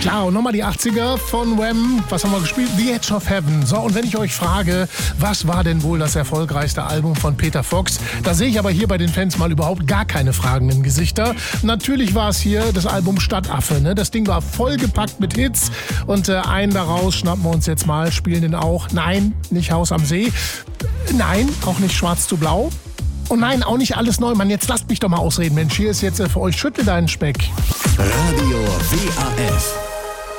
Klar, und nochmal die 80er von Wham. Was haben wir gespielt? The Edge of Heaven. So, und wenn ich euch frage, was war denn wohl das erfolgreichste Album von Peter Fox? Da sehe ich aber hier bei den Fans mal überhaupt gar keine fragenden Gesichter. Natürlich war es hier das Album Stadtaffe. Ne? Das Ding war vollgepackt mit Hits. Und einen daraus schnappen wir uns jetzt mal, spielen den auch. Nein, nicht Haus am See. Nein, auch nicht Schwarz zu Blau. Und nein, auch nicht Alles neu. Mann, jetzt lasst mich doch mal ausreden, Mensch. Hier ist jetzt für euch Schüttle deinen Speck. Radio WAF.